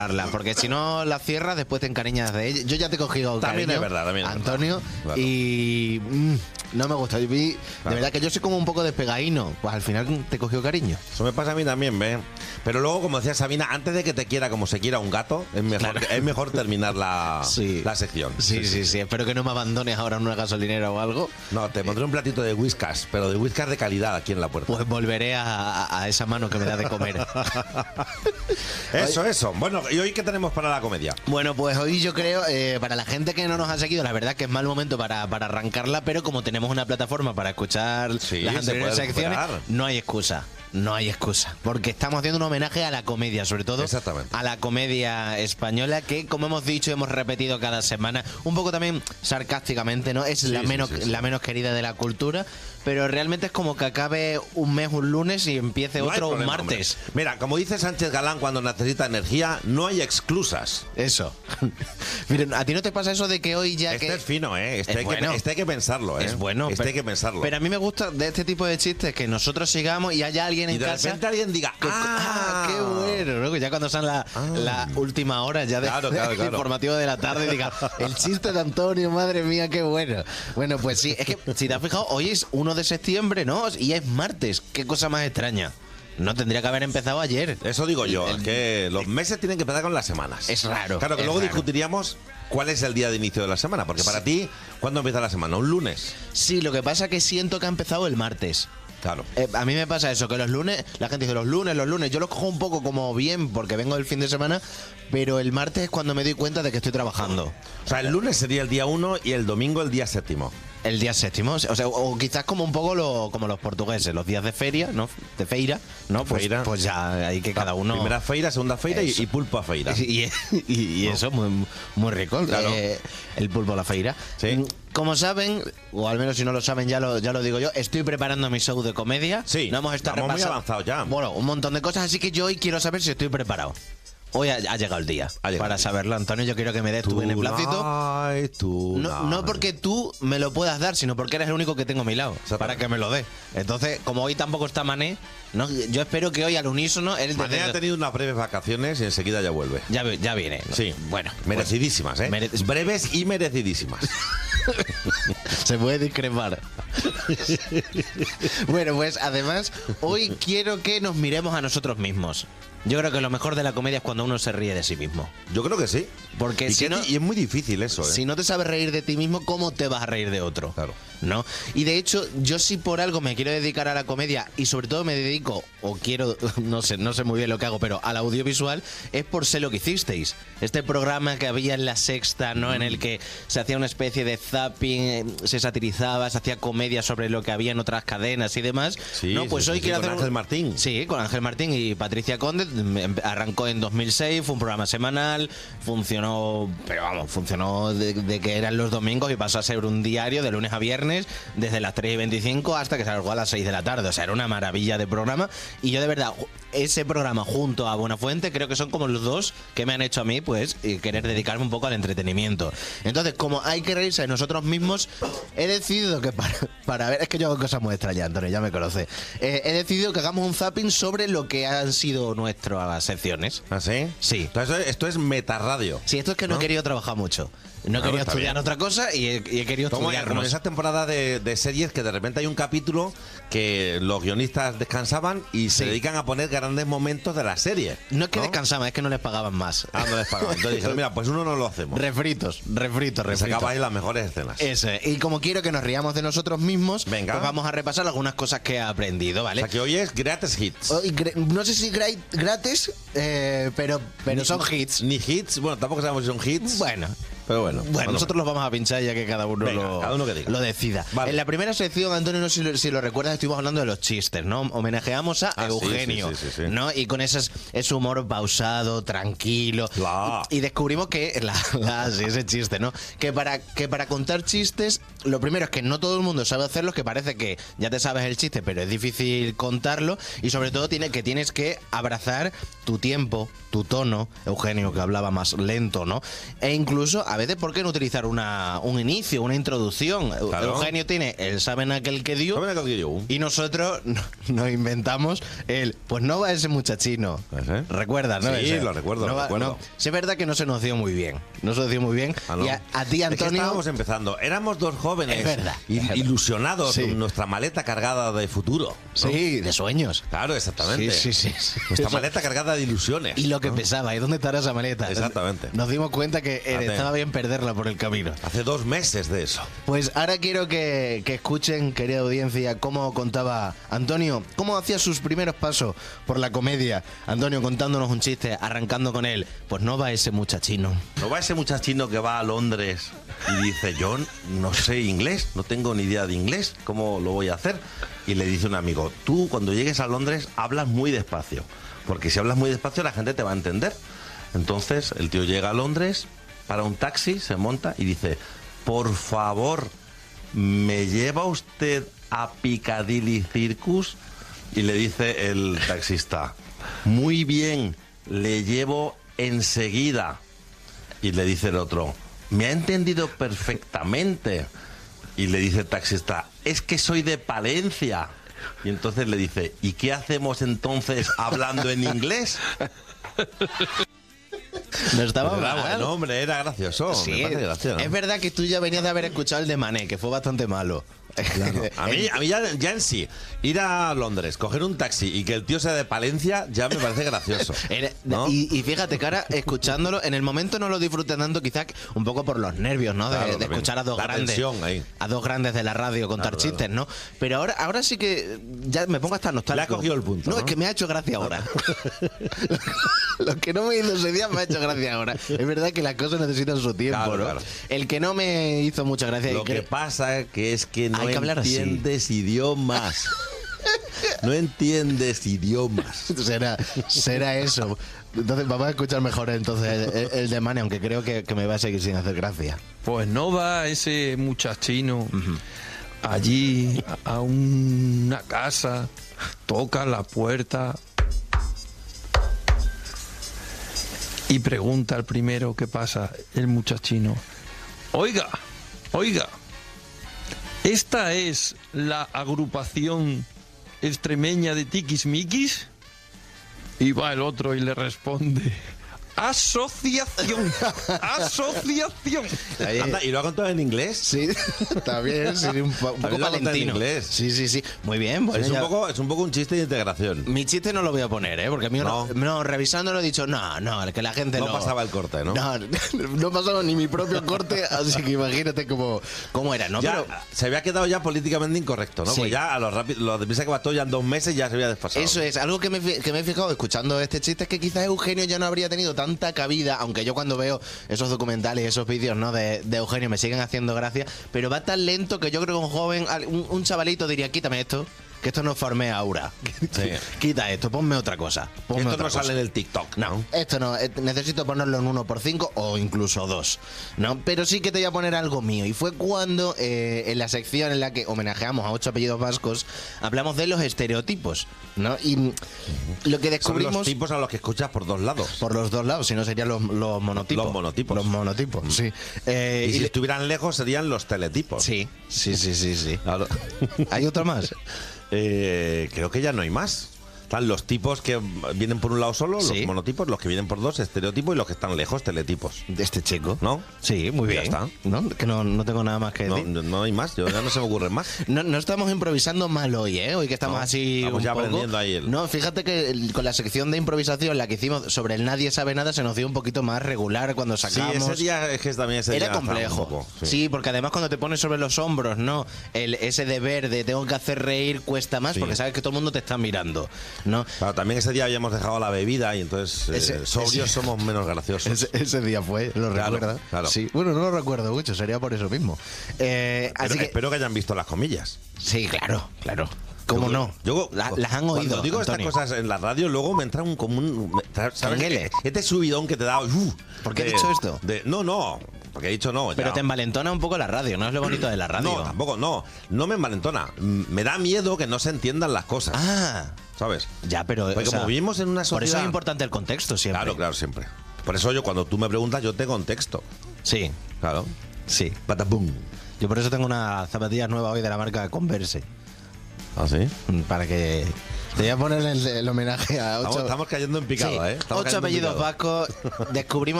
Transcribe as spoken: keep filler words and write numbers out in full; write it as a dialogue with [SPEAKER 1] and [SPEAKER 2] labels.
[SPEAKER 1] Porque si no la cierras, después te encariñas de ella. Yo ya te he cogido
[SPEAKER 2] También
[SPEAKER 1] cariño,
[SPEAKER 2] es verdad, también es
[SPEAKER 1] Antonio,
[SPEAKER 2] verdad. Claro.
[SPEAKER 1] y mm, no me gusta. Yo vi-
[SPEAKER 2] Claro.
[SPEAKER 1] De verdad que yo soy como un poco despegadino. Pues al final te cogió cariño.
[SPEAKER 2] Eso me pasa a mí también, ¿ves? Pero luego, como decía Sabina, antes de que te quiera como se quiera un gato, es mejor,
[SPEAKER 1] Claro.
[SPEAKER 2] es mejor terminar la,
[SPEAKER 1] Sí.
[SPEAKER 2] la sección.
[SPEAKER 1] Sí, sí, sí. Espero que no me abandones ahora en una gasolinera o algo.
[SPEAKER 2] No, te pondré un platito de whiskas, pero de whiskas de calidad aquí en la puerta.
[SPEAKER 1] Pues volveré a, a- a esa mano que me da de comer.
[SPEAKER 2] Eso, eso. Bueno, ¿y hoy qué tenemos para la comedia?
[SPEAKER 1] Bueno, pues hoy yo creo, eh, para la gente que no nos ha seguido, la verdad que es mal momento para, para arrancarla, pero como tenemos una plataforma para escuchar
[SPEAKER 2] Sí,
[SPEAKER 1] las
[SPEAKER 2] se
[SPEAKER 1] anteriores
[SPEAKER 2] puede
[SPEAKER 1] secciones,
[SPEAKER 2] recuperar.
[SPEAKER 1] no hay excusa. No hay excusa, porque estamos haciendo un homenaje a la comedia, sobre todo
[SPEAKER 2] Exactamente.
[SPEAKER 1] a la comedia española, que como hemos dicho, hemos repetido cada semana, un poco también sarcásticamente, ¿no? Es
[SPEAKER 2] Sí,
[SPEAKER 1] la
[SPEAKER 2] sí,
[SPEAKER 1] menos
[SPEAKER 2] sí, sí.
[SPEAKER 1] la menos querida de la cultura, pero realmente es como que acabe un mes un lunes y empiece
[SPEAKER 2] No hay
[SPEAKER 1] otro un
[SPEAKER 2] problema,
[SPEAKER 1] martes.
[SPEAKER 2] hombre. Mira, como dice Sánchez Galán cuando necesita energía, no hay exclusas.
[SPEAKER 1] Eso. Miren, ¿a ti no te pasa eso de que hoy ya
[SPEAKER 2] Este
[SPEAKER 1] que
[SPEAKER 2] es fino, ¿eh? Este,
[SPEAKER 1] Es
[SPEAKER 2] hay,
[SPEAKER 1] bueno.
[SPEAKER 2] que, este hay que pensarlo, ¿eh?
[SPEAKER 1] es bueno,
[SPEAKER 2] Este
[SPEAKER 1] pero,
[SPEAKER 2] hay que pensarlo.
[SPEAKER 1] pero a mí me gusta de este tipo de chistes que nosotros sigamos y haya alguien
[SPEAKER 2] y
[SPEAKER 1] en
[SPEAKER 2] de
[SPEAKER 1] casa
[SPEAKER 2] repente alguien diga,
[SPEAKER 1] que-
[SPEAKER 2] ¡ah!
[SPEAKER 1] qué bueno, ¿no? Que ya cuando son la,
[SPEAKER 2] Ah.
[SPEAKER 1] la última hora ya de,
[SPEAKER 2] Claro, claro,
[SPEAKER 1] del
[SPEAKER 2] claro.
[SPEAKER 1] informativo de la tarde diga, el chiste de Antonio, madre mía, qué bueno. Bueno, pues sí, es que si te has fijado, hoy es uno de septiembre, ¿no? Y es martes, qué cosa más extraña. No tendría que haber empezado ayer.
[SPEAKER 2] Eso digo yo,
[SPEAKER 1] El-
[SPEAKER 2] que los meses tienen que empezar con las semanas.
[SPEAKER 1] Es raro,
[SPEAKER 2] Claro, que
[SPEAKER 1] es
[SPEAKER 2] luego
[SPEAKER 1] raro.
[SPEAKER 2] discutiríamos cuál es el día de inicio de la semana, porque para ti, ¿cuándo empieza la semana? ¿Un lunes?
[SPEAKER 1] Sí, lo que pasa es que siento que ha empezado el martes.
[SPEAKER 2] Claro.
[SPEAKER 1] Eh, a mí me pasa eso, que los lunes, la gente dice los lunes, los lunes, yo los cojo un poco como bien porque vengo del fin de semana, pero el martes es cuando me doy cuenta de que estoy trabajando.
[SPEAKER 2] O sea, el lunes sería el día uno y el domingo el día séptimo.
[SPEAKER 1] El día séptimo, o sea, o quizás como un poco lo, como los portugueses, los días de feria, ¿no? De feira, ¿no? Pues,
[SPEAKER 2] Feira.
[SPEAKER 1] pues ya hay que cada uno...
[SPEAKER 2] Primera feira, segunda feira y,
[SPEAKER 1] Eso.
[SPEAKER 2] y pulpo a feira.
[SPEAKER 1] Y, y- y eso, muy, muy rico,
[SPEAKER 2] Claro.
[SPEAKER 1] eh, el pulpo a la feira.
[SPEAKER 2] Sí.
[SPEAKER 1] Mm, Como saben, o al menos si no lo saben, ya lo, ya lo digo yo, estoy preparando mi show de comedia.
[SPEAKER 2] Sí,
[SPEAKER 1] no hemos estado
[SPEAKER 2] vamos muy
[SPEAKER 1] repasando-
[SPEAKER 2] avanzados ya.
[SPEAKER 1] Bueno, un montón de cosas, así que yo hoy quiero saber si estoy preparado. Hoy ha, ha llegado el día
[SPEAKER 2] Ha llegado
[SPEAKER 1] para
[SPEAKER 2] el día.
[SPEAKER 1] saberlo, Antonio. Yo quiero que me des tu beneplácito.
[SPEAKER 2] Tonight,
[SPEAKER 1] No, no
[SPEAKER 2] tonight.
[SPEAKER 1] porque tú me lo puedas dar, sino porque eres el único que tengo a mi lado
[SPEAKER 2] Exactamente.
[SPEAKER 1] para que me lo dé. Entonces, como hoy tampoco está Mané, ¿no? Yo espero que hoy al unísono él
[SPEAKER 2] Mané ha tenido unas breves vacaciones y enseguida ya vuelve.
[SPEAKER 1] ya, vi- ya viene. ¿no?
[SPEAKER 2] Sí.
[SPEAKER 1] Bueno,
[SPEAKER 2] Merecidísimas, ¿eh?
[SPEAKER 1] mere-
[SPEAKER 2] Breves y merecidísimas.
[SPEAKER 1] se puede discrepar. Bueno, pues además, hoy quiero que nos miremos a nosotros mismos. Yo creo que lo mejor de la comedia es cuando uno se ríe de sí mismo.
[SPEAKER 2] Yo creo que sí.
[SPEAKER 1] Porque
[SPEAKER 2] y,
[SPEAKER 1] si
[SPEAKER 2] que-
[SPEAKER 1] no-
[SPEAKER 2] y es muy difícil eso, ¿eh?
[SPEAKER 1] Si no te sabes reír de ti mismo, ¿cómo te vas a reír de otro?
[SPEAKER 2] Claro.
[SPEAKER 1] ¿No? Y de hecho, yo si por algo me quiero dedicar a la comedia y sobre todo me dedico, o quiero, no sé, no sé muy bien lo que hago, pero al audiovisual, es por Sé lo que hicisteis. Este programa que había en La Sexta, ¿no? En el que se hacía una especie de zapping, eh, se satirizaba, se hacía comedia sobre lo que había en otras cadenas y demás.
[SPEAKER 2] Sí,
[SPEAKER 1] no, pues
[SPEAKER 2] sí,
[SPEAKER 1] hoy
[SPEAKER 2] sí,
[SPEAKER 1] quiero
[SPEAKER 2] con
[SPEAKER 1] hacer un-
[SPEAKER 2] Ángel Martín.
[SPEAKER 1] Sí, con Ángel Martín y Patricia Conde. Em- Arrancó en dos mil seis, fue un programa semanal, funcionó, pero vamos, funcionó de, de que eran los domingos y pasó a ser un diario de lunes a viernes, desde las tres y veinticinco hasta que se alargó a las seis de la tarde. O sea, era una maravilla de programa. Y yo de verdad, ese programa junto a Buenafuente, creo que son como los dos que me han hecho a mí, pues, eh, querer dedicarme un poco al entretenimiento. Entonces, como hay que reírse de nosotros mismos, he decidido que para, para ver, es que yo hago cosas muy extrañas, Antonio, ya me conoce. Eh, he decidido que hagamos un zapping sobre lo que han sido nuestras secciones.
[SPEAKER 2] ¿Ah, sí?
[SPEAKER 1] Sí.
[SPEAKER 2] Entonces, esto, esto es metarradio.
[SPEAKER 1] Sí, esto es que no,
[SPEAKER 2] ¿No?
[SPEAKER 1] he querido trabajar mucho. No he
[SPEAKER 2] Ah,
[SPEAKER 1] querido
[SPEAKER 2] está
[SPEAKER 1] estudiar
[SPEAKER 2] bien.
[SPEAKER 1] otra cosa y he, y he querido
[SPEAKER 2] Como, como en
[SPEAKER 1] estudiarnos.
[SPEAKER 2] esas temporadas de, de series que de repente hay un capítulo que los guionistas descansaban y se
[SPEAKER 1] Sí.
[SPEAKER 2] dedican a poner grandes momentos de la serie.
[SPEAKER 1] No es que descansaban, es que no les pagaban más.
[SPEAKER 2] Ah, no les pagaban. Entonces dijeron, mira, pues uno no lo hacemos.
[SPEAKER 1] Refritos, refritos,
[SPEAKER 2] Y
[SPEAKER 1] refritos.
[SPEAKER 2] sacabais las mejores escenas.
[SPEAKER 1] Ese. Y como quiero que nos riamos de nosotros mismos,
[SPEAKER 2] Venga.
[SPEAKER 1] pues vamos a repasar algunas cosas que he aprendido,
[SPEAKER 2] O
[SPEAKER 1] ¿vale?
[SPEAKER 2] sea, que hoy es gratis hits.
[SPEAKER 1] Hoy gra- no sé si gra- gratis, eh, pero, pero
[SPEAKER 2] Ni-
[SPEAKER 1] son hits.
[SPEAKER 2] Ni hits, bueno, tampoco sabemos si son hits.
[SPEAKER 1] Bueno,
[SPEAKER 2] Pero bueno.
[SPEAKER 1] Bueno, nosotros los vamos a pinchar ya que cada uno,
[SPEAKER 2] Venga,
[SPEAKER 1] lo,
[SPEAKER 2] cada uno que diga.
[SPEAKER 1] lo decida.
[SPEAKER 2] Vale.
[SPEAKER 1] En la primera sección, Antonio, no sé si lo, si lo recuerdas, estuvimos hablando de los chistes, ¿no? Homenajeamos a
[SPEAKER 2] Ah, sí,
[SPEAKER 1] Eugenio,
[SPEAKER 2] sí, sí, sí, sí.
[SPEAKER 1] ¿no? Y con esas, ese humor pausado, tranquilo.
[SPEAKER 2] La.
[SPEAKER 1] Y descubrimos que, la, la- sí, ese chiste, ¿no? Que para, que para contar chistes, lo primero es que no todo el mundo sabe hacerlos, que parece que ya te sabes el chiste, pero es difícil contarlo. Y sobre todo tiene, que tienes que abrazar tu tiempo, tu tono, Eugenio que hablaba más lento, ¿no? E incluso a veces, ¿por qué no utilizar una, un inicio, una introducción?
[SPEAKER 2] Claro.
[SPEAKER 1] Eugenio tiene el saben aquel que dio.
[SPEAKER 2] ¿Saben aquel que dio?
[SPEAKER 1] Y nosotros nos inventamos el, pues no va ese muchachino.
[SPEAKER 2] ¿Ese?
[SPEAKER 1] ¿Recuerdas, no?
[SPEAKER 2] Sí,
[SPEAKER 1] Ese.
[SPEAKER 2] lo recuerdo,
[SPEAKER 1] No
[SPEAKER 2] lo
[SPEAKER 1] va-
[SPEAKER 2] recuerdo.
[SPEAKER 1] no. Sí, es verdad que no se nos dio muy bien. No se nos dio muy bien.
[SPEAKER 2] Ah, no.
[SPEAKER 1] Y a, a ti,
[SPEAKER 2] Es que
[SPEAKER 1] Antonio.
[SPEAKER 2] estábamos empezando. Éramos dos jóvenes
[SPEAKER 1] Es verdad,
[SPEAKER 2] il-
[SPEAKER 1] es verdad.
[SPEAKER 2] ilusionados
[SPEAKER 1] Sí.
[SPEAKER 2] con nuestra maleta cargada de futuro. ¿no?
[SPEAKER 1] Sí, de sueños.
[SPEAKER 2] Claro, exactamente.
[SPEAKER 1] Sí, sí, sí, sí.
[SPEAKER 2] Nuestra
[SPEAKER 1] Eso-
[SPEAKER 2] maleta cargada de ilusiones.
[SPEAKER 1] Y lo que
[SPEAKER 2] ¿no?
[SPEAKER 1] pesaba, ¿y dónde estará esa maleta?
[SPEAKER 2] Exactamente.
[SPEAKER 1] Nos dimos cuenta que eh,
[SPEAKER 2] Hace-
[SPEAKER 1] estaba bien perderla por el camino.
[SPEAKER 2] Hace dos meses de eso.
[SPEAKER 1] Pues ahora quiero que, que escuchen, querida audiencia, cómo contaba Antonio, cómo hacía sus primeros pasos por la comedia. Antonio contándonos un chiste, arrancando con él. Pues no va ese muchachino.
[SPEAKER 2] ¿No va ese muchachino que va a Londres y dice, yo no sé inglés, no tengo ni idea de inglés, ¿cómo lo voy a hacer? Y le dice un amigo, tú cuando llegues a Londres hablas muy despacio, porque si hablas muy despacio la gente te va a entender. Entonces el tío llega a Londres, para un taxi, se monta y dice, por favor, ¿me lleva usted a Piccadilly Circus? Y le dice el taxista, muy bien, le llevo enseguida. Y le dice el otro, me ha entendido perfectamente. Y le dice el taxista, es que soy de Palencia. Y entonces le dice, ¿y qué hacemos entonces hablando en inglés?
[SPEAKER 1] No estaba
[SPEAKER 2] Era
[SPEAKER 1] mal.
[SPEAKER 2] bueno, hombre, era gracioso.
[SPEAKER 1] Sí,
[SPEAKER 2] me parece gracioso, ¿no?
[SPEAKER 1] es verdad que tú ya venías de haber escuchado el de Mané, que fue bastante malo.
[SPEAKER 2] A mí, a mí ya, ya en sí, ir a Londres, coger un taxi y que el tío sea de Palencia ya me parece gracioso.
[SPEAKER 1] Era-
[SPEAKER 2] ¿no?
[SPEAKER 1] y, y fíjate, cara, escuchándolo, en el momento no lo disfruté tanto, quizás un poco por los nervios, ¿no? De,
[SPEAKER 2] Claro,
[SPEAKER 1] de
[SPEAKER 2] también.
[SPEAKER 1] escuchar a dos
[SPEAKER 2] La
[SPEAKER 1] grandes.
[SPEAKER 2] tensión ahí.
[SPEAKER 1] A dos grandes de la radio contar
[SPEAKER 2] Claro, claro.
[SPEAKER 1] chistes, ¿no? Pero ahora, ahora sí que ya me pongo hasta nostálgico.
[SPEAKER 2] Le ha cogido el punto,
[SPEAKER 1] No,
[SPEAKER 2] ¿no?
[SPEAKER 1] es que me ha hecho gracia ahora. Lo que no me hizo ese día me ha hecho gracia ahora. Es verdad que las cosas necesitan su tiempo,
[SPEAKER 2] Claro,
[SPEAKER 1] ¿no?
[SPEAKER 2] claro.
[SPEAKER 1] El que no me hizo mucha gracia.
[SPEAKER 2] Lo
[SPEAKER 1] y
[SPEAKER 2] que
[SPEAKER 1] creo-
[SPEAKER 2] pasa que es que no
[SPEAKER 1] Hay que hablar así.
[SPEAKER 2] entiendes idiomas. No entiendes idiomas.
[SPEAKER 1] será, será eso. Entonces vamos a escuchar mejor entonces el, el- el de Mané, aunque creo que, que me va a seguir sin hacer gracia.
[SPEAKER 3] Pues no va ese muchachino allí a una casa, toca la puerta y pregunta al primero qué pasa, el muchachino. Oiga, oiga, ¿esta es la agrupación extremeña de tiquismiquis? Y va el otro y le responde, asociación, asociación.
[SPEAKER 2] Anda, ¿y lo ha contado en inglés?
[SPEAKER 1] Sí, está bien, sí, un, po- un poco
[SPEAKER 2] También lo conté en
[SPEAKER 1] palentino.
[SPEAKER 2] inglés.
[SPEAKER 1] Sí, sí, sí. Muy bien. Bueno,
[SPEAKER 2] Es un,
[SPEAKER 1] ya-
[SPEAKER 2] poco, es un poco un chiste de integración.
[SPEAKER 1] Mi chiste no lo voy a poner, ¿eh? Porque a mí no,
[SPEAKER 2] No.
[SPEAKER 1] no, revisándolo he dicho, no, no, que la gente
[SPEAKER 2] No
[SPEAKER 1] no...
[SPEAKER 2] pasaba el corte, ¿no?
[SPEAKER 1] No, no pasaba ni mi propio corte, así que imagínate cómo, cómo era, ¿no?
[SPEAKER 2] Ya,
[SPEAKER 1] Pero
[SPEAKER 2] se había quedado ya políticamente incorrecto, ¿no?
[SPEAKER 1] Sí.
[SPEAKER 2] Pues ya a lo rápido, lo de prisa que bastó ya en dos meses ya se había desfasado.
[SPEAKER 1] eso es, algo que me, fi- que me he fijado escuchando este chiste es que quizás Eugenio ya no habría tenido tanta cabida, aunque yo cuando veo esos documentales, esos vídeos, ¿no? De, de Eugenio me siguen haciendo gracia, pero va tan lento que yo creo que un joven, al- un, un chavalito diría, quítame esto, que esto no formea aura.
[SPEAKER 2] Sí.
[SPEAKER 1] Quita esto, ponme otra cosa. Ponme
[SPEAKER 2] Esto
[SPEAKER 1] otra
[SPEAKER 2] no
[SPEAKER 1] cosa.
[SPEAKER 2] sale en el TikTok,
[SPEAKER 1] No, esto no, eh, necesito ponerlo en uno por cinco o incluso dos, ¿no? Pero sí que te voy a poner algo mío. Y fue cuando eh, en la sección en la que homenajeamos a ocho apellidos vascos, hablamos de los estereotipos, ¿no? Y mm, lo que
[SPEAKER 2] Son
[SPEAKER 1] descubrimos...
[SPEAKER 2] los tipos a los que escuchas por dos lados.
[SPEAKER 1] Por los dos lados, si no serían los, los monotipos.
[SPEAKER 2] Los monotipos.
[SPEAKER 1] Los monotipos, sí. Eh,
[SPEAKER 2] Y si
[SPEAKER 1] le-
[SPEAKER 2] estuvieran lejos serían los teletipos.
[SPEAKER 1] Sí, sí, sí, sí, sí.
[SPEAKER 2] Claro.
[SPEAKER 1] ¿Hay otro más?
[SPEAKER 2] Eh, creo que ya no hay más. Están los tipos que vienen por un lado solo,
[SPEAKER 1] Sí.
[SPEAKER 2] los monotipos, los que vienen por dos, estereotipos, y los que están lejos, teletipos.
[SPEAKER 1] De este chico.
[SPEAKER 2] ¿No?
[SPEAKER 1] Sí, muy
[SPEAKER 2] Ya
[SPEAKER 1] bien.
[SPEAKER 2] está.
[SPEAKER 1] ¿No? Que no, no tengo nada más que
[SPEAKER 2] No,
[SPEAKER 1] decir.
[SPEAKER 2] no hay más, yo ya no se me ocurren más.
[SPEAKER 1] No, no estamos improvisando mal hoy, ¿eh? Hoy que estamos
[SPEAKER 2] No,
[SPEAKER 1] así.
[SPEAKER 2] estamos
[SPEAKER 1] un
[SPEAKER 2] ya
[SPEAKER 1] poco.
[SPEAKER 2] aprendiendo ahí el-
[SPEAKER 1] No, fíjate que el- con la sección de improvisación, la que hicimos sobre el Nadie sabe nada, se nos dio un poquito más regular cuando
[SPEAKER 2] Sí,
[SPEAKER 1] sacamos.
[SPEAKER 2] ese día es que también ese
[SPEAKER 1] Era
[SPEAKER 2] día estaba
[SPEAKER 1] complejo.
[SPEAKER 2] un poco,
[SPEAKER 1] sí. porque además cuando te pones sobre los hombros, ¿no? El, ese deber de tengo que hacer reír cuesta más
[SPEAKER 2] Sí.
[SPEAKER 1] porque sabes que todo el mundo te está mirando, ¿no?
[SPEAKER 2] Claro, también ese día habíamos dejado la bebida y entonces eh,
[SPEAKER 1] Ese-
[SPEAKER 2] sobrios
[SPEAKER 1] ese-
[SPEAKER 2] somos menos graciosos.
[SPEAKER 1] Ese, ese día fue, ¿lo
[SPEAKER 2] Claro,
[SPEAKER 1] recuerdas?
[SPEAKER 2] claro.
[SPEAKER 1] Sí, bueno, no lo recuerdo mucho, sería por eso mismo. Eh,
[SPEAKER 2] Pero
[SPEAKER 1] así que,
[SPEAKER 2] espero que hayan visto las comillas.
[SPEAKER 1] sí, claro, claro. ¿Cómo
[SPEAKER 2] Yo-
[SPEAKER 1] no?
[SPEAKER 2] Yo,
[SPEAKER 1] La- las han
[SPEAKER 2] cuando
[SPEAKER 1] oído.
[SPEAKER 2] digo
[SPEAKER 1] Antonio.
[SPEAKER 2] estas cosas en la radio, luego me entra un común. me- ¿Sabes?
[SPEAKER 1] Canguele.
[SPEAKER 2] Este subidón que te da. Uh,
[SPEAKER 1] ¿Por qué he
[SPEAKER 2] de-
[SPEAKER 1] dicho esto?
[SPEAKER 2] de- no, no. Porque he dicho no.
[SPEAKER 1] Pero
[SPEAKER 2] ya.
[SPEAKER 1] te envalentona un poco la radio, ¿no? Es lo bonito de la radio.
[SPEAKER 2] No, tampoco, no. No me envalentona. Mm, Me da miedo que no se entiendan las cosas.
[SPEAKER 1] Ah,
[SPEAKER 2] ¿Sabes?
[SPEAKER 1] ya, pero.
[SPEAKER 2] Porque
[SPEAKER 1] o sea,
[SPEAKER 2] como vivimos en una
[SPEAKER 1] Por eso
[SPEAKER 2] sociedad-
[SPEAKER 1] es importante el contexto siempre.
[SPEAKER 2] Claro, claro, siempre. Por eso yo, cuando tú me preguntas, yo te contesto.
[SPEAKER 1] Sí.
[SPEAKER 2] Claro.
[SPEAKER 1] Sí.
[SPEAKER 2] Patapum.
[SPEAKER 1] Yo por eso tengo unas zapatillas nuevas hoy de la marca Converse.
[SPEAKER 2] ¿Ah, sí?
[SPEAKER 1] Para que... Te voy a poner el, el homenaje a ocho...
[SPEAKER 2] Estamos, estamos cayendo en picada,
[SPEAKER 1] Sí,
[SPEAKER 2] ¿eh? Estamos
[SPEAKER 1] ocho
[SPEAKER 2] cayendo en
[SPEAKER 1] apellidos
[SPEAKER 2] picada.
[SPEAKER 1] vascos. Descubrimos